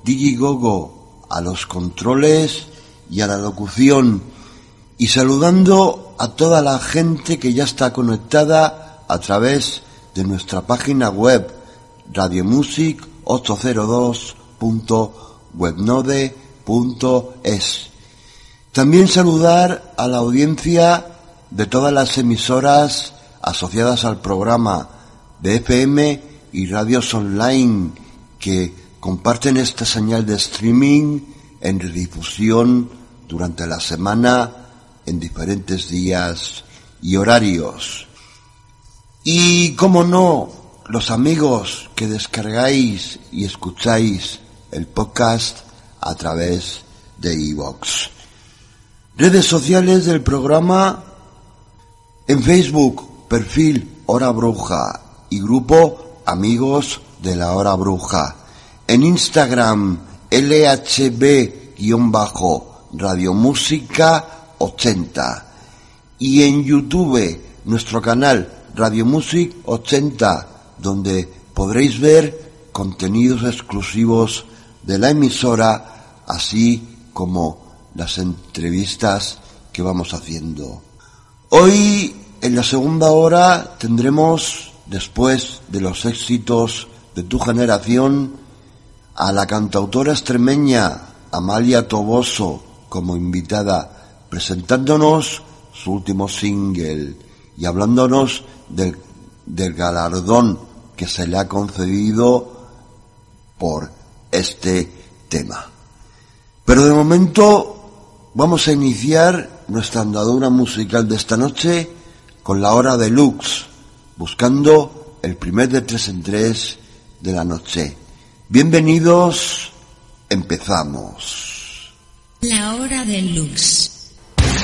Digigogo a los controles y a la locución, y saludando a toda la gente que ya está conectada a través de nuestra página web radiomusic802.webnode.es. También saludar a la audiencia de todas las emisoras asociadas al programa de FM y radios online que comparten esta señal de streaming en redifusión durante la semana en diferentes días y horarios. Y cómo no, los amigos que descargáis y escucháis el podcast a través de iVoox. Redes sociales del programa: en Facebook, perfil Hora Bruja y grupo Amigos de la Hora Bruja. En Instagram, LHB_Radiomúsica80. Y en YouTube, nuestro canal Radio Music 80, donde podréis ver contenidos exclusivos de la emisora, así como las entrevistas que vamos haciendo. Hoy, en la segunda hora, tendremos, después de los éxitos de tu generación, a la cantautora extremeña Amalia Toboso como invitada, presentándonos su último single y hablándonos del galardón que se le ha concedido por este tema. Pero de momento vamos a iniciar nuestra andadura musical de esta noche con la hora deluxe, buscando el primer de 3 en 3 de la noche. Bienvenidos, empezamos. La hora deluxe.